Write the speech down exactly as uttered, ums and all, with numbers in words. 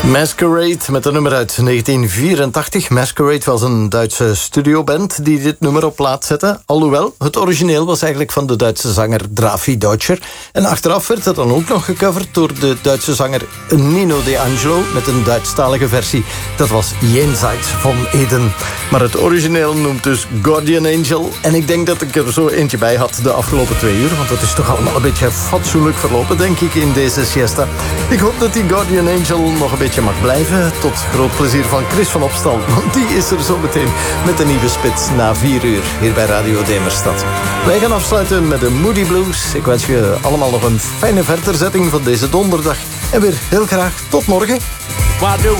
Masquerade met een nummer uit negentien vierentachtig. Masquerade was een Duitse studioband die dit nummer op plaat zette. Alhoewel, het origineel was eigenlijk van de Duitse zanger Drafi Deutscher. En achteraf werd het dan ook nog gecoverd door de Duitse zanger Nino De Angelo met een Duitsstalige versie. Dat was Jenseits van Eden. Maar het origineel noemt dus Guardian Angel. En ik denk dat ik er zo eentje bij had de afgelopen twee uur. Want het is toch allemaal een beetje fatsoenlijk verlopen, denk ik, in deze siesta. Ik hoop dat die Guardian Angel nog een beetje mag blijven. Tot groot plezier van Chris van Opstal. Want die is er zo meteen met een nieuwe spits na vier uur hier bij Radio Demerstad. Wij gaan afsluiten met de Moody Blues. Ik wens je allemaal nog een fijne verderzetting van deze donderdag. En weer heel graag tot morgen. Why do